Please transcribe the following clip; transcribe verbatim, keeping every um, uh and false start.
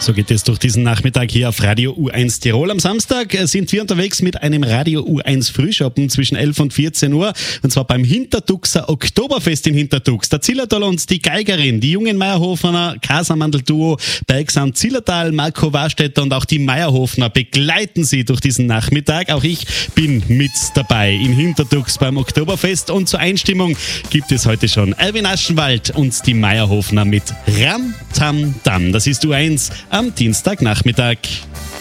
So geht es durch diesen Nachmittag hier auf Radio U eins Tirol. Am Samstag sind wir unterwegs mit einem Radio U eins Frühschoppen zwischen elf und vierzehn Uhr. Und zwar beim Hintertuxer Oktoberfest in Hintertux. Der Zillertal und die Geigerin, die jungen Meierhofner Kasamandel-Duo Bergsound Zillertal, Marco Warstetter und auch die Meierhofner begleiten Sie durch diesen Nachmittag. Auch ich bin mit dabei in Hintertux beim Oktoberfest. Und zur Einstimmung gibt es heute schon Erwin Aschenwald und die Meierhofner mit Ram Tam Dam. Das ist U eins am Dienstagnachmittag.